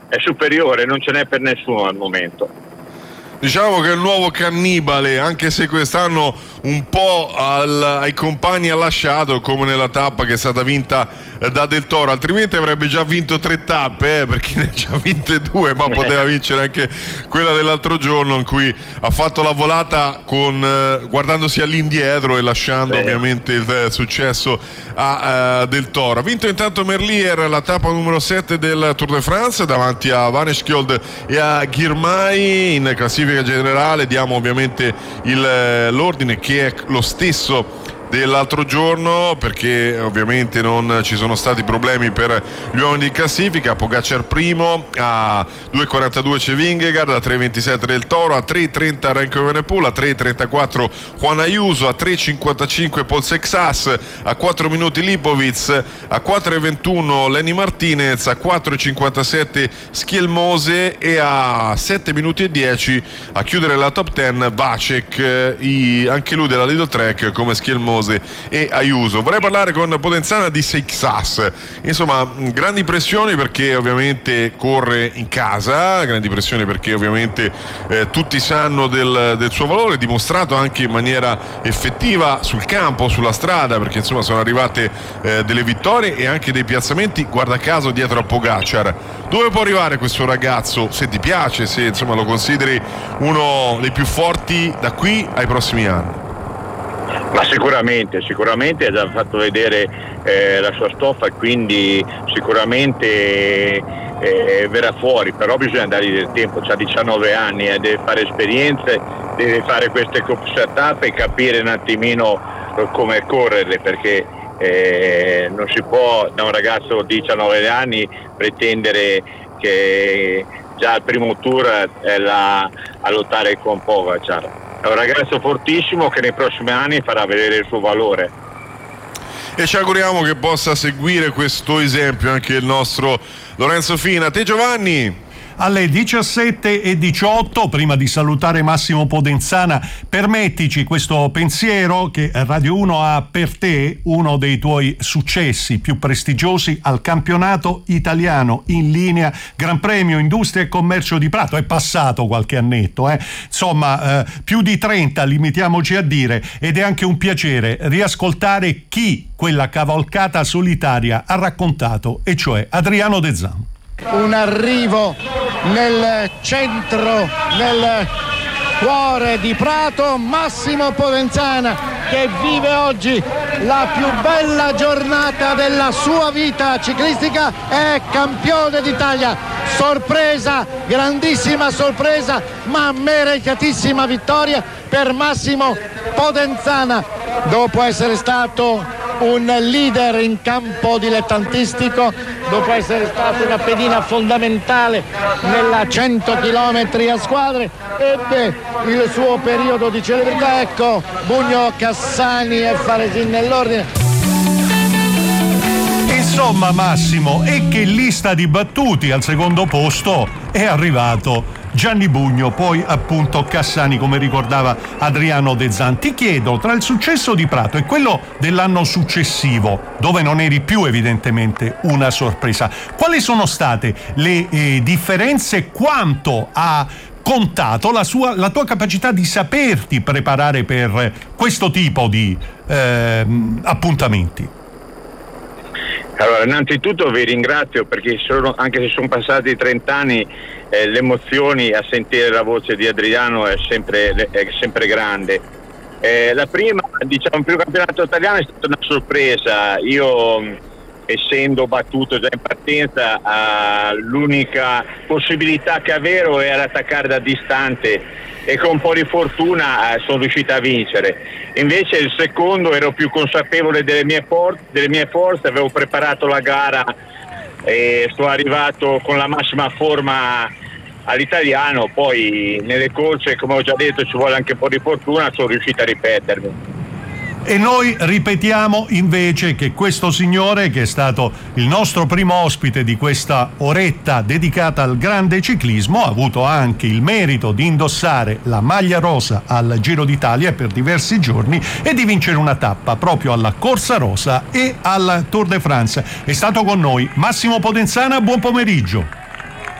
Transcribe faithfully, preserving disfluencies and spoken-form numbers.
è superiore, non ce n'è per nessuno al momento. Diciamo che è il nuovo cannibale, anche se quest'anno un po' al, ai compagni ha lasciato, come nella tappa che è stata vinta da Del Toro, altrimenti avrebbe già vinto tre tappe, eh, perché ne ha già vinte due, ma poteva vincere anche quella dell'altro giorno in cui ha fatto la volata con, eh, guardandosi all'indietro e lasciando Beh. ovviamente il eh, successo a uh, Del Toro. Ha vinto intanto Merlier la tappa numero sette del Tour de France davanti a Van Eschild e a Girmay. In classifica generale diamo ovviamente il, l'ordine che è lo stesso dell'altro giorno, perché ovviamente non ci sono stati problemi per gli uomini di classifica. Pogacar primo a due e quarantadue c'è Vingegaard, a tre e ventisette Del Toro, a tre e trenta Renko Evenepoel, a tre e trentaquattro Juan Ayuso, a tre e cinquantacinque Paul Sexas, a quattro minuti Lipovic, a quattro e ventuno Lenny Martinez, a quattro e cinquantasette Schielmose e a sette minuti e dieci a chiudere la top dieci Vacek, i, anche lui della Lidl Trek come Schielmose e Ayuso. Vorrei parlare con Podenzana di Seixas, insomma grandi pressioni perché ovviamente corre in casa, grandi pressioni perché ovviamente eh, tutti sanno del, del suo valore, dimostrato anche in maniera effettiva sul campo, sulla strada, perché insomma sono arrivate eh, delle vittorie e anche dei piazzamenti, guarda caso dietro a Pogacar. Dove può arrivare questo ragazzo, se ti piace, se insomma lo consideri uno dei più forti da qui ai prossimi anni? Ma sicuramente, sicuramente ha già fatto vedere eh, la sua stoffa e quindi sicuramente eh, verrà fuori, però bisogna dargli del tempo, ha diciannove anni, eh, deve fare esperienze, deve fare queste tappe e capire un attimino come correrle, perché eh, non si può da un ragazzo di diciannove anni pretendere che già al primo tour è là a lottare con Pogacar. È un ragazzo fortissimo che nei prossimi anni farà vedere il suo valore. E ci auguriamo che possa seguire questo esempio anche il nostro Lorenzo Fina. A te Giovanni? Alle diciassette e diciotto, prima di salutare Massimo Podenzana, permettici questo pensiero che Radio uno ha per te uno dei tuoi successi più prestigiosi al campionato italiano in linea Gran Premio Industria e Commercio di Prato. È passato qualche annetto, eh? insomma eh, più di trenta, limitiamoci a dire, ed è anche un piacere riascoltare chi quella cavalcata solitaria ha raccontato, e cioè Adriano De Zan. Un arrivo nel centro, nel cuore di Prato, Massimo Podenzana che vive oggi la più bella giornata della sua vita ciclistica, è campione d'Italia. Sorpresa, grandissima sorpresa, ma meritatissima vittoria per Massimo Podenzana, dopo essere stato un leader in campo dilettantistico, dopo essere stato una pedina fondamentale nella cento chilometri a squadre, ebbe il suo periodo di celebrità. Ecco Bugno, Cassani e Faresin nell'ordine. Insomma Massimo, e che lista di battuti. Al secondo posto è arrivato Gianni Bugno, poi appunto Cassani, come ricordava Adriano De Zan. Ti chiedo, tra il successo di Prato e quello dell'anno successivo, dove non eri più evidentemente una sorpresa, quali sono state le eh, differenze, quanto ha contato la, sua, la tua capacità di saperti preparare per questo tipo di eh, appuntamenti? Allora, innanzitutto vi ringrazio perché sono, anche se sono passati trenta anni, eh, le emozioni a sentire la voce di Adriano è sempre, è sempre grande. Eh, la prima, diciamo, il primo campionato italiano è stata una sorpresa. Io, essendo battuto già in partenza, eh, l'unica possibilità che avevo era attaccare da distante e con un po' di fortuna eh, sono riuscito a vincere. Invece il secondo ero più consapevole delle mie, por- delle mie forze, avevo preparato la gara e sono arrivato con la massima forma all'italiano. Poi nelle corse, come ho già detto, ci vuole anche un po' di fortuna, sono riuscito a ripetermi. E noi ripetiamo invece che questo signore, che è stato il nostro primo ospite di questa oretta dedicata al grande ciclismo, ha avuto anche il merito di indossare la maglia rosa al Giro d'Italia per diversi giorni e di vincere una tappa proprio alla Corsa Rosa e al Tour de France. È stato con noi Massimo Podenzana, buon pomeriggio.